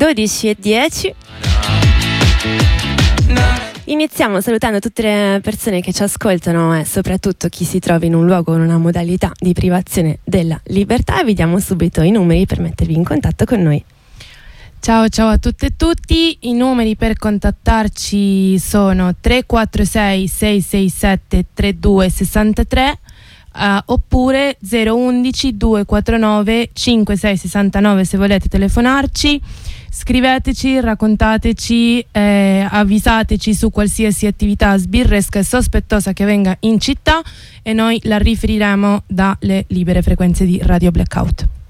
12:10. Iniziamo salutando tutte le persone che ci ascoltano e soprattutto chi si trova in un luogo con una modalità di privazione della libertà, e vi diamo subito i numeri per mettervi in contatto con noi. Ciao a tutte e tutti, i numeri per contattarci sono 346 667 3263 oppure 011 249 5669 se volete telefonarci. Scriveteci, raccontateci, avvisateci su qualsiasi attività sbirresca e sospettosa che venga in città e noi la riferiremo dalle libere frequenze di Radio Blackout.